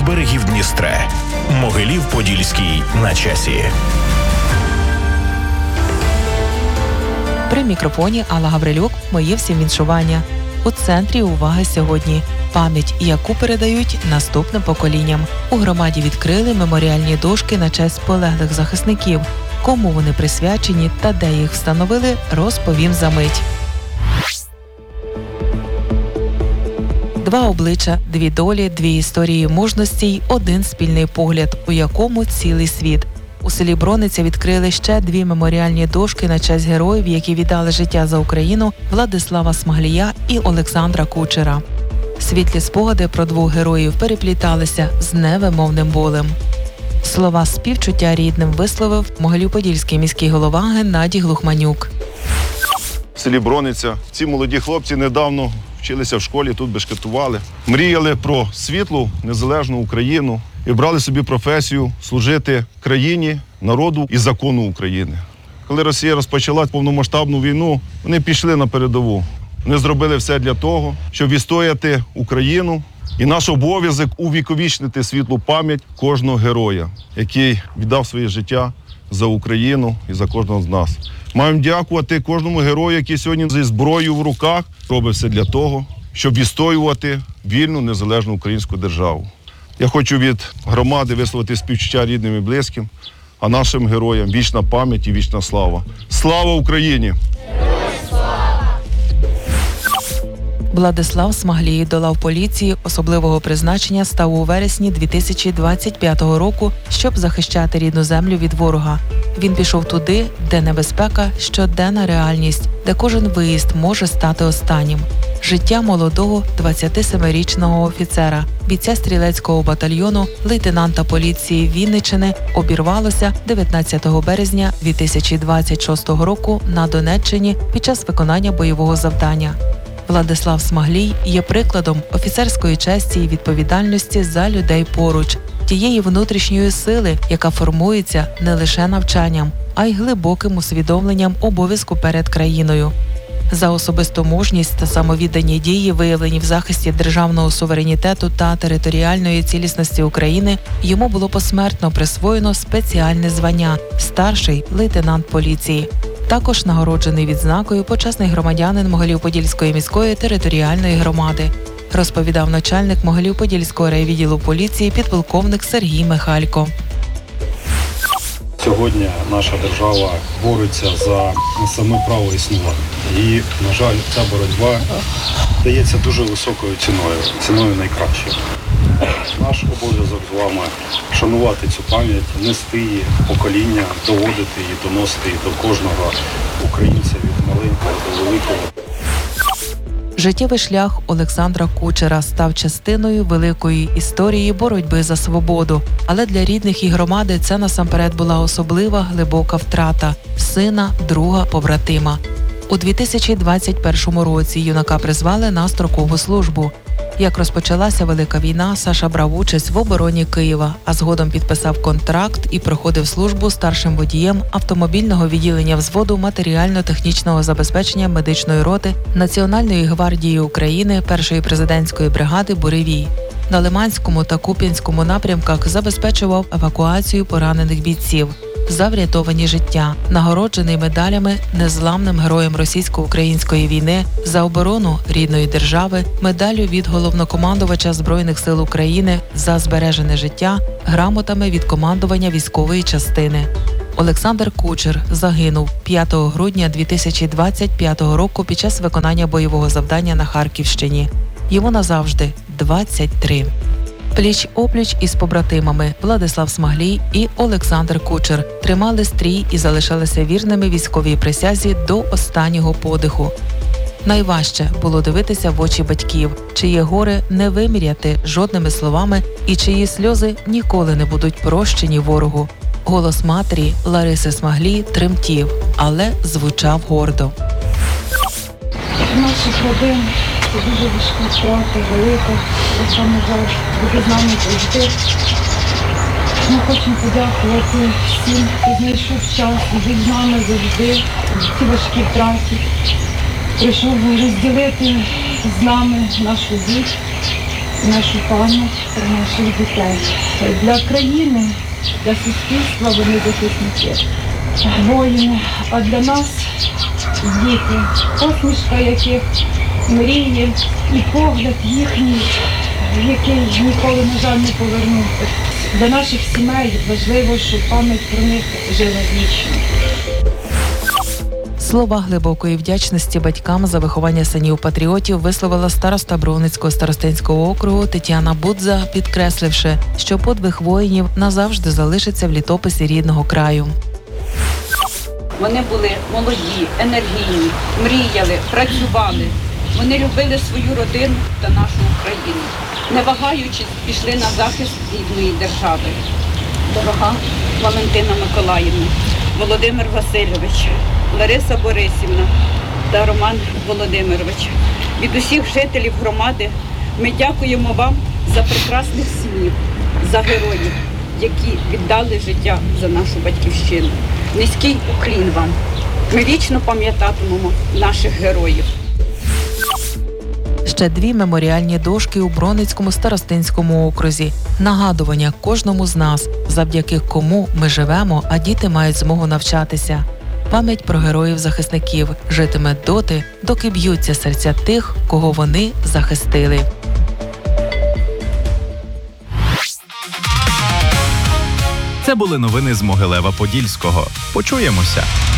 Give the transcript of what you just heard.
берегів Дністра. Могилів-Подільський на часі. При мікрофоні Алла Гаврилюк. Моє всім віншування. У центрі уваги сьогодні пам'ять, яку передають наступним поколінням. У громаді відкрили меморіальні дошки на честь полеглих захисників. Кому вони присвячені та де їх встановили, розповім за мить. Два обличчя, дві долі, дві історії мужності й один спільний погляд, у якому цілий світ. У селі Брониця відкрили ще дві меморіальні дошки на честь героїв, які віддали життя за Україну, Владислава Смаглія і Олександра Кучера. Світлі спогади про двох героїв перепліталися з невимовним болем. Слова співчуття рідним висловив Могилів-Подільський міський голова Геннадій Глухманюк. В селі Брониця ці молоді хлопці недавно вчилися в школі, тут бешкетували. Мріяли про світлу, незалежну Україну і брали собі професію служити країні, народу і закону України. Коли Росія розпочала повномасштабну війну, вони пішли на передову. Вони зробили все для того, щоб відстояти Україну. І наш обов'язок увіковічнити світлу пам'ять кожного героя, який віддав своє життя за Україну і за кожного з нас. Маємо дякувати кожному герою, який сьогодні зі зброєю в руках робить все для того, щоб відстоювати вільну, незалежну українську державу. Я хочу від громади висловити співчуття рідним і близьким, а нашим героям вічна пам'ять і вічна слава. Слава Україні! Владислав Смаглій до лав поліції особливого призначення став у вересні 2025 року, щоб захищати рідну землю від ворога. Він пішов туди, де небезпека – щоденна реальність, де кожен виїзд може стати останнім. Життя молодого 27-річного офіцера, бійця стрілецького батальйону, лейтенанта поліції Вінниччини обірвалося 19 березня 2026 року на Донеччині під час виконання бойового завдання. Владислав Смаглій є прикладом офіцерської честі і відповідальності за людей поруч, тієї внутрішньої сили, яка формується не лише навчанням, а й глибоким усвідомленням обов'язку перед країною. За особисту мужність та самовіддані дії, виявлені в захисті державного суверенітету та територіальної цілісності України, йому було посмертно присвоєно спеціальне звання – старший лейтенант поліції. Також нагороджений відзнакою почесний громадянин Могилів-Подільської міської територіальної громади, розповідав начальник Могилів-Подільського райвідділу поліції підполковник Сергій Михалько. Сьогодні наша держава бореться за саме право існувати. І, на жаль, ця боротьба дається дуже високою ціною найкращою. Наш обов'язок з вами шанувати цю пам'ять, нести її покоління, доводити її, доносити її до кожного українця від маленького до великого. Життєвий шлях Олександра Кучера став частиною великої історії боротьби за свободу. Але для рідних і громади це насамперед була особлива глибока втрата – сина, друга, побратима. У 2021 році юнака призвали на строкову службу. Як розпочалася Велика війна, Саша брав участь в обороні Києва, а згодом підписав контракт і проходив службу старшим водієм автомобільного відділення взводу матеріально-технічного забезпечення медичної роти Національної гвардії України 1-ї президентської бригади «Буревій». На Лиманському та Куп'янському напрямках забезпечував евакуацію поранених бійців. За врятовані життя, нагороджений медалями незламним героєм російсько-української війни, за оборону рідної держави, медаллю від головнокомандувача Збройних сил України за збережене життя, грамотами від командування військової частини. Олександр Кучер загинув 5 грудня 2025 року під час виконання бойового завдання на Харківщині. Йому назавжди 23. Пліч-опліч із побратимами Владислав Смаглій і Олександр Кучер тримали стрій і залишалися вірними військовій присязі до останнього подиху. Найважче було дивитися в очі батьків, чиє горе не виміряти жодними словами і чиї сльози ніколи не будуть прощені ворогу. Голос матері Лариси Смаглій тремтів, але звучав гордо. Наших родин це дуже важка втрата, велика. Я саме жаль, бути з нами завжди. Ми хочемо подякувати всім, хто знайшов час, жив з нами завжди, в ці важкі втрати. Прийшов розділити з нами нашу біль. нашу пам'ять про наших дітей. Для країни, для суспільства вони захисники, воїни, а для нас діти, посмішка яких мріє і погляд їхній, який ніколи, на жаль, не повернути. Для наших сімей важливо, щоб пам'ять про них жила вічно. Слова глибокої вдячності батькам за виховання синів-патріотів висловила староста Бровницького старостинського округу Тетяна Будза, підкресливши, що подвиг воїнів назавжди залишиться в літописі рідного краю. Вони були молоді, енергійні, мріяли, працювали. Вони любили свою родину та нашу Україну. Не вагаючись, пішли на захист рідної держави. Дорога Валентина Миколаївна, Володимир Васильович, Лариса Борисівна та Роман Володимирович. Від усіх жителів громади ми дякуємо вам за прекрасних синів, за героїв, які віддали життя за нашу батьківщину. Низький уклін вам. Ми вічно пам'ятатимемо наших героїв. Ще 2 меморіальні дошки у Бровницькому старостинському окрузі. Нагадування кожному з нас, завдяки кому ми живемо, а діти мають змогу навчатися. Пам'ять про героїв-захисників житиме доти, доки б'ються серця тих, кого вони захистили. Це були новини з Могилева-Подільського. Почуємося!